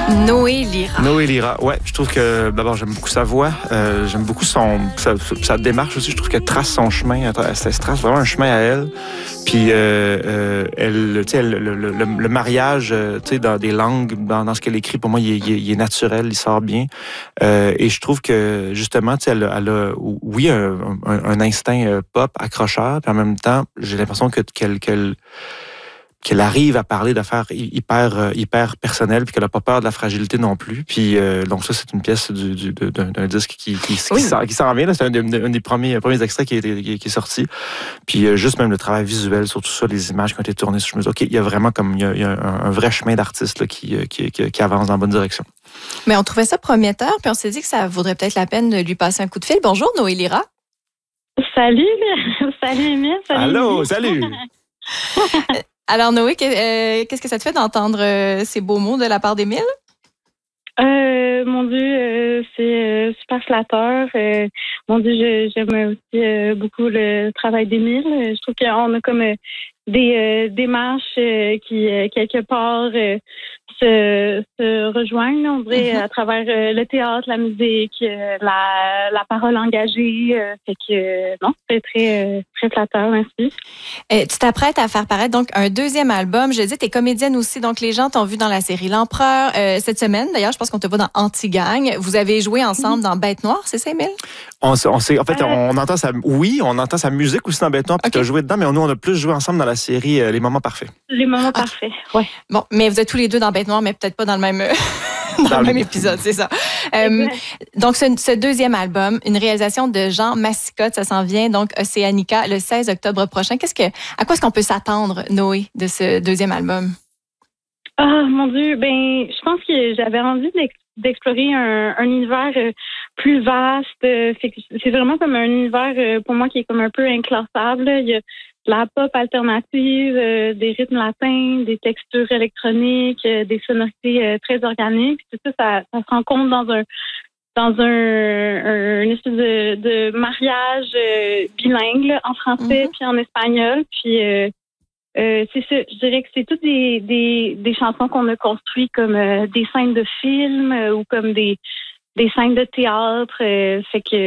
Noé Lira. Noé Lira, ouais. Je trouve que, d'abord, j'aime beaucoup sa voix. J'aime beaucoup sa démarche aussi. Je trouve qu'elle trace son chemin. Elle se trace vraiment un chemin à elle. Puis, le mariage, dans des langues, dans ce qu'elle écrit, pour moi, il est naturel, il sort bien. Et je trouve que, justement, elle a, oui, un instinct pop accrocheur. Puis en même temps, j'ai l'impression qu'elle arrive à parler d'affaires hyper personnelles, puis qu'elle n'a pas peur de la fragilité non plus. Puis donc ça, c'est une pièce d'un disque qui s'en vient. Là. C'est un des premiers extraits qui est sorti. Puis juste même le travail visuel sur tout ça, les images qui ont été tournées, je me dis, OK, il y a vraiment il y a un vrai chemin d'artiste là, qui avance dans la bonne direction. Mais on trouvait ça prometteur, puis on s'est dit que ça vaudrait peut-être la peine de lui passer un coup de fil. Bonjour, Noé Lira. Salut! Salut, Émile! Allô, salut! Alors, Noé, qu'est-ce que ça te fait d'entendre ces beaux mots de la part d'Émile? Mon Dieu, c'est super flatteur. Mon Dieu, j'aime aussi beaucoup le travail d'Émile. Je trouve qu'on a comme des démarches qui, quelque part, se rejoignent, on dirait, à travers le théâtre, la musique, la parole engagée. Fait que, non, c'est très, très flatteur, merci. Tu t'apprêtes à faire paraître donc un deuxième album. Je dis, tu es comédienne aussi, donc les gens t'ont vu dans la série L'Empereur. Cette semaine, d'ailleurs, je pense qu'on te voit dans Anti-Gang. Vous avez joué ensemble dans Bête Noire, c'est ça, Émile? On entend sa musique aussi dans Bête Noire, puis tu as joué dedans, mais nous, on a plus joué ensemble dans la série Les Moments Parfaits. Les Moments Parfaits, ouais. Bon, mais vous êtes tous les deux dans Bête Noire, mais peut-être pas dans le même, dans le même épisode, c'est ça. Donc, ce deuxième album, une réalisation de Jean Massicotte, ça s'en vient, donc Océanica, le 16 octobre prochain. À quoi est-ce qu'on peut s'attendre, Noé, de ce deuxième album? Ah, mon Dieu, je pense que j'avais envie d'explorer un univers plus vaste. C'est vraiment comme un univers, pour moi, qui est comme un peu inclassable. Il y a de la pop alternative, des rythmes latins, des textures électroniques, des sonorités très organiques. Tout ça se rencontre dans une espèce de mariage bilingue en français puis en espagnol. Puis c'est ça, je dirais que c'est toutes des chansons qu'on a construites comme des scènes de film ou comme des scènes de théâtre. Fait que